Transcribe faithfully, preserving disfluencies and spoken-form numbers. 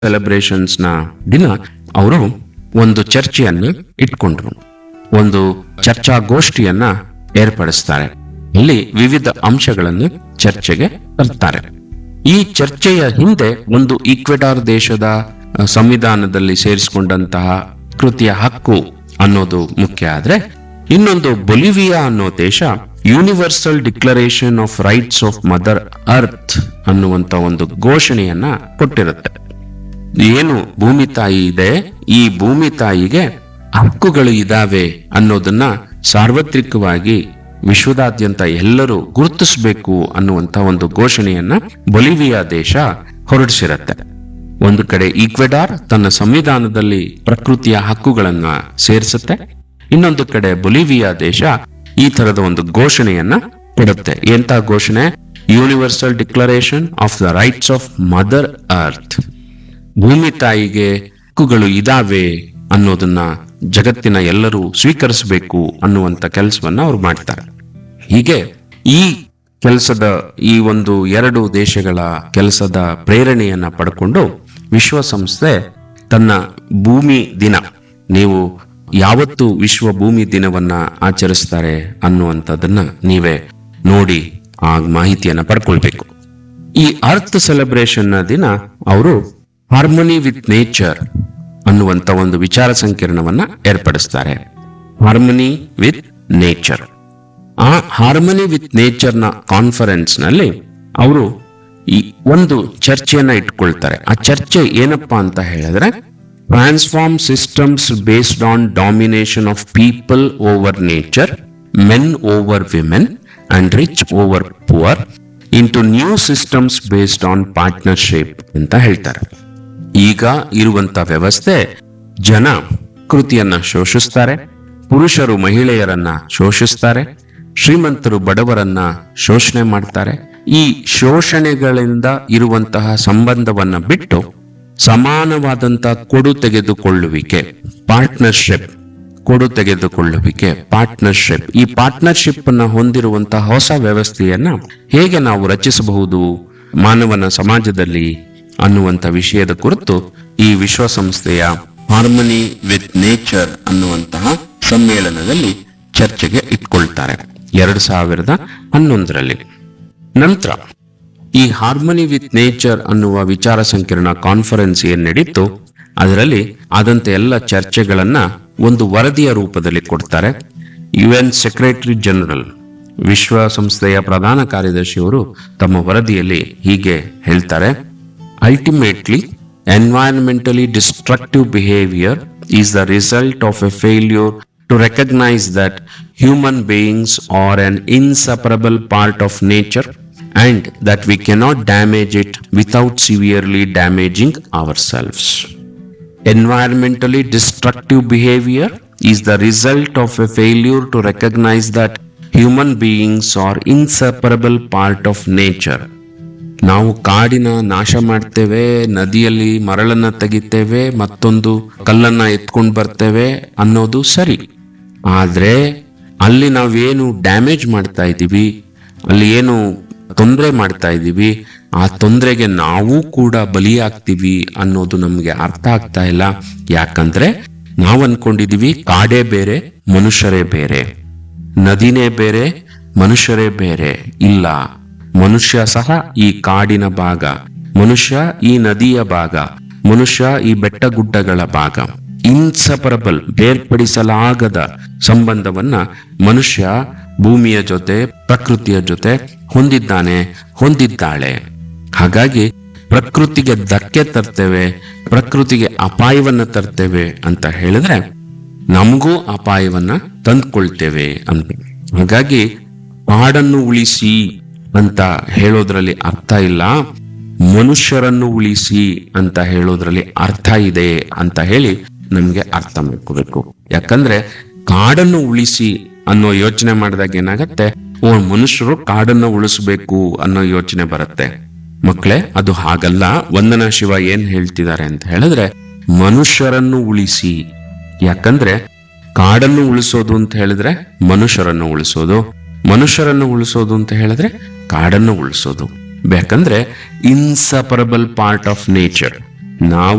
Celebrations ನ ದಿನ ಅವರು ಒಂದು ಚರ್ಚೆಯನ್ನು ಇಟ್ಕೊಂಡ್ರು, ಒಂದು ಚರ್ಚಾಗೋಷ್ಠಿಯನ್ನ ಏರ್ಪಡಿಸ್ತಾರೆ. ಇಲ್ಲಿ ವಿವಿಧ ಅಂಶಗಳನ್ನು ಚರ್ಚೆಗೆ ತರ್ತಾರೆ. ಈ ಚರ್ಚೆಯ ಹಿಂದೆ ಒಂದು ಈಕ್ವೆಡಾರ್ ದೇಶದ ಅಹ್, ಸಂವಿಧಾನದಲ್ಲಿ ಸೇರಿಸಿಕೊಂಡಂತಹ ಕೃತಿಯ ಹಕ್ಕು ಅನ್ನೋದು ಮುಖ್ಯ ಆದ್ರೆ, ಇನ್ನೊಂದು ಬೊಲಿವಿಯಾ ಅನ್ನೋ ದೇಶ universal declaration of rights of mother earth ಅನ್ನುವಂತ ಒಂದು ಘೋಷಣೆಯನ್ನ ಕೊಟ್ಟಿರುತ್ತೆ. ಏನು ಭೂಮಿ ತಾಯಿ ಇದೆ, ಈ ಭೂಮಿ ತಾಯಿಗೆ ಹಕ್ಕುಗಳು ಇದಾವೆ ಅನ್ನೋದನ್ನ ಸಾರ್ವತ್ರಿಕವಾಗಿ ವಿಶ್ವದಾದ್ಯಂತ ಎಲ್ಲರೂ ಗುರುತಿಸಬೇಕು ಅನ್ನುವಂತ ಒಂದು ಘೋಷಣೆಯನ್ನ ಬೊಲಿವಿಯಾ ದೇಶ ಹೊರಡಿಸಿರತ್ತೆ. ಒಂದು ಕಡೆ ಈಕ್ವೆಡಾರ್ ತನ್ನ ಸಂವಿಧಾನದಲ್ಲಿ ಪ್ರಕೃತಿಯ ಹಕ್ಕುಗಳನ್ನ ಸೇರಿಸುತ್ತೆ, ಇನ್ನೊಂದು ಕಡೆ ಬೊಲಿವಿಯಾ ದೇಶ ಈ ತರದ ಒಂದು ಘೋಷಣೆಯನ್ನ ಕೊಡುತ್ತೆ. ಎಂತ ಘೋಷಣೆ? Universal declaration of the rights of mother earth. ಭೂಮಿ ತಾಯಿಗೆ ಹಕ್ಕುಗಳು ಇದಾವೆ ಅನ್ನೋದನ್ನ ಜಗತ್ತಿನ ಎಲ್ಲರೂ ಸ್ವೀಕರಿಸಬೇಕು ಅನ್ನುವಂತ ಕೆಲಸವನ್ನ ಅವ್ರು ಮಾಡ್ತಾರೆ. ಹೀಗೆ ಈ ಕೆಲಸದ ಈ ಒಂದು ಎರಡು ದೇಶಗಳ ಕೆಲಸದ ಪ್ರೇರಣೆಯನ್ನ ಪಡ್ಕೊಂಡು ವಿಶ್ವಸಂಸ್ಥೆ ತನ್ನ ಭೂಮಿ ದಿನ, ನೀವು ಯಾವತ್ತು ವಿಶ್ವ ಭೂಮಿ ದಿನವನ್ನ ಆಚರಿಸ್ತಾರೆ ಅನ್ನುವಂಥದ್ದನ್ನ ನೀವೇ ನೋಡಿ ಆ ಮಾಹಿತಿಯನ್ನ ಪಡ್ಕೊಳ್ಬೇಕು. ಈ ಅರ್ತ್ ಸೆಲೆಬ್ರೇಷನ್ ನ ದಿನ ಅವರು ಹಾರ್ಮನಿ ವಿತ್ ನೇಚರ್ ಅನ್ನುವಂತ ಒಂದು ವಿಚಾರ ಸಂಕಿರಣವನ್ನ ಏರ್ಪಡಿಸ್ತಾರೆ. Harmony with nature. ಆ ಹಾರ್ಮನಿ ವಿತ್ ನೇಚರ್ ನ ಕಾನ್ಫರೆನ್ಸ್ ನಲ್ಲಿ ಅವರು ಈ ಒಂದು ಚರ್ಚೆಯನ್ನ ಇಟ್ಕೊಳ್ತಾರೆ. ಆ ಚರ್ಚೆ ಏನಪ್ಪಾ ಅಂತ ಹೇಳಿದ್ರೆ, transform systems based on domination of people over nature, men over women and rich over poor into new systems based on partnership ಅಂತ ಹೇಳ್ತಾರೆ. ಈಗ ಇರುವಂತ ವ್ಯವಸ್ಥೆ, ಜನ ಕೃತಿಯನ್ನ ಶೋಷಿಸ್ತಾರೆ, ಪುರುಷರು ಮಹಿಳೆಯರನ್ನ ಶೋಷಿಸ್ತಾರೆ, ಶ್ರೀಮಂತರು ಬಡವರನ್ನ ಶೋಷಣೆ ಮಾಡ್ತಾರೆ. ಈ ಶೋಷಣೆಗಳಿಂದ ಇರುವಂತಹ ಸಂಬಂಧವನ್ನ ಬಿಟ್ಟು ಸಮಾನವಾದಂತಹ ಕೊಡು ತೆಗೆದುಕೊಳ್ಳುವಿಕೆ, ಪಾರ್ಟ್ನರ್ಶಿಪ್, ಕೊಡು ತೆಗೆದುಕೊಳ್ಳುವಿಕೆ, ಪಾರ್ಟ್ನರ್ಶಿಪ್, ಈ ಪಾರ್ಟ್ನರ್ಶಿಪ್ ಅನ್ನ ಹೊಂದಿರುವಂತಹ ಹೊಸ ವ್ಯವಸ್ಥೆಯನ್ನ ಹೇಗೆ ನಾವು ರಚಿಸಬಹುದು ಮಾನವನ ಸಮಾಜದಲ್ಲಿ ಅನ್ನುವಂಥ ವಿಷಯದ ಕುರಿತು ಈ ವಿಶ್ವಸಂಸ್ಥೆಯ ಹಾರ್ಮನಿ ವಿತ್ ನೇಚರ್ ಅನ್ನುವಂತಹ ಸಮ್ಮೇಳನದಲ್ಲಿ ಚರ್ಚೆಗೆ ಇಟ್ಕೊಳ್ತಾರೆ ಎರಡು ಸಾವಿರದ ಹನ್ನೊಂದರಲ್ಲಿ. ನಂತರ ಈ ಹಾರ್ಮನಿ ವಿತ್ ನೇಚರ್ ಅನ್ನುವ ವಿಚಾರ ಸಂಕಿರಣ ಕಾನ್ಫರೆನ್ಸ್ ಏನ್ ನಡೀತು, ಅದರಲ್ಲಿ ಆದಂತ ಎಲ್ಲ ಚರ್ಚೆಗಳನ್ನ ಒಂದು ವರದಿಯ ರೂಪದಲ್ಲಿ ಕೊಡ್ತಾರೆ. ಯು ಎನ್ ಸೆಕ್ರೆಟರಿ ಜನರಲ್, ವಿಶ್ವಸಂಸ್ಥೆಯ ಪ್ರಧಾನ ಕಾರ್ಯದರ್ಶಿಯವರು ತಮ್ಮ ವರದಿಯಲ್ಲಿ ಹೀಗೆ ಹೇಳ್ತಾರೆ: Ultimately, environmentally destructive behavior is the result of a failure to recognize that human beings are an inseparable part of nature and that we cannot damage it without severely damaging ourselves. Environmentally destructive behavior is the result of a failure to recognize that human beings are inseparable part of nature. ನಾವು ಕಾಡಿನ ನಾಶ ಮಾಡ್ತೇವೆ, ನದಿಯಲ್ಲಿ ಮರಳನ್ನ ತೆಗಿತೇವೆ, ಮತ್ತೊಂದು ಕಲ್ಲನ್ನ ಎತ್ಕೊಂಡು ಬರ್ತೇವೆ ಅನ್ನೋದು ಸರಿ. ಆದ್ರೆ ಅಲ್ಲಿ ನಾವೇನು ಡ್ಯಾಮೇಜ್ ಮಾಡ್ತಾ ಇದ್ದೀವಿ, ಅಲ್ಲಿ ಏನು ತೊಂದರೆ ಮಾಡ್ತಾ ಇದ್ದೀವಿ, ಆ ತೊಂದರೆಗೆ ನಾವು ಕೂಡ ಬಲಿಯಾಗ್ತೀವಿ ಅನ್ನೋದು ನಮ್ಗೆ ಅರ್ಥ ಆಗ್ತಾ ಇಲ್ಲ. ಯಾಕಂದ್ರೆ ನಾವ್ ಅನ್ಕೊಂಡಿದೀವಿ ಕಾಡೇ ಬೇರೆ, ಮನುಷ್ಯರೇ ಬೇರೆ, ನದಿನೇ ಬೇರೆ, ಮನುಷ್ಯರೇ ಬೇರೆ. ಇಲ್ಲ, ಮನುಷ್ಯ ಸಹ ಈ ಕಾಡಿನ ಭಾಗ, ಮನುಷ್ಯ ಈ ನದಿಯ ಭಾಗ, ಮನುಷ್ಯ ಈ ಬೆಟ್ಟ ಗುಡ್ಡಗಳ ಭಾಗ. ಇನ್ಸೆಪರಬಲ್, ಬೇರ್ಪಡಿಸಲಾಗದ ಸಂಬಂಧವನ್ನ ಮನುಷ್ಯ ಭೂಮಿಯ ಜೊತೆ, ಪ್ರಕೃತಿಯ ಜೊತೆ ಹೊಂದಿದ್ದಾನೆ, ಹೊಂದಿದ್ದಾಳೆ. ಹಾಗಾಗಿ ಪ್ರಕೃತಿಗೆ ಧಕ್ಕೆ ತರ್ತೇವೆ, ಪ್ರಕೃತಿಗೆ ಅಪಾಯವನ್ನ ತರ್ತೇವೆ ಅಂತ ಹೇಳಿದ್ರೆ ನಮಗೂ ಅಪಾಯವನ್ನ ತಂದ್ಕೊಳ್ತೇವೆ ಅಂತ. ಹಾಗಾಗಿ ಕಾಡನ್ನು ಉಳಿಸಿ ಅಂತ ಹೇಳೋದ್ರಲ್ಲಿ ಅರ್ಥ ಇಲ್ಲ, ಮನುಷ್ಯರನ್ನು ಉಳಿಸಿ ಅಂತ ಹೇಳೋದ್ರಲ್ಲಿ ಅರ್ಥ ಇದೆ ಅಂತ ಹೇಳಿ ನಮ್ಗೆ ಅರ್ಥ ಮಾಡ್ಕೋಬೇಕು. ಯಾಕಂದ್ರೆ ಕಾಡನ್ನು ಉಳಿಸಿ ಅನ್ನೋ ಯೋಚನೆ ಮಾಡಿದಾಗ ಏನಾಗತ್ತೆ, ಓ ಮನುಷ್ಯರು ಕಾಡನ್ನು ಉಳಿಸ್ಬೇಕು ಅನ್ನೋ ಯೋಚನೆ ಬರುತ್ತೆ. ಮಕ್ಕಳೇ, ಅದು ಹಾಗಲ್ಲ. ವಂದನಾ ಶಿವ ಏನ್ ಹೇಳ್ತಿದ್ದಾರೆ ಅಂತ ಹೇಳಿದ್ರೆ, ಮನುಷ್ಯರನ್ನು ಉಳಿಸಿ. ಯಾಕಂದ್ರೆ ಕಾಡನ್ನು ಉಳಿಸೋದು ಅಂತ ಹೇಳಿದ್ರೆ ಮನುಷ್ಯರನ್ನು ಉಳಿಸೋದು, ಮನುಷ್ಯರನ್ನು ಉಳಿಸೋದು ಅಂತ ಹೇಳಿದ್ರೆ ಕಾಡನ್ನು ಉಳಿಸೋದು. ಬೇಕಂದ್ರೆ ಇನ್ಸಪರಬಲ್ ಪಾರ್ಟ್ ಆಫ್ ನೇಚರ್, ನಾವು